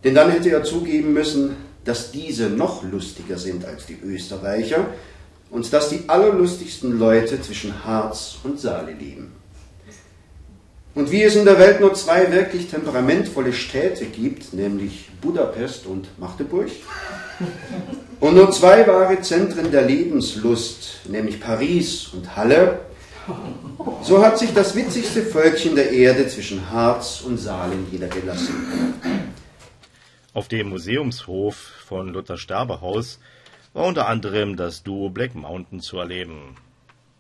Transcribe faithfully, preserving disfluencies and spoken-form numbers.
Denn dann hätte er zugeben müssen, dass diese noch lustiger sind als die Österreicher und dass die allerlustigsten Leute zwischen Harz und Saale leben. Und wie es in der Welt nur zwei wirklich temperamentvolle Städte gibt, nämlich Budapest und Magdeburg, und nur zwei wahre Zentren der Lebenslust, nämlich Paris und Halle, so hat sich das witzigste Völkchen der Erde zwischen Harz und Saale niedergelassen. Auf dem Museumshof von Luther Sterbehaus war unter anderem das Duo Black Mountain zu erleben.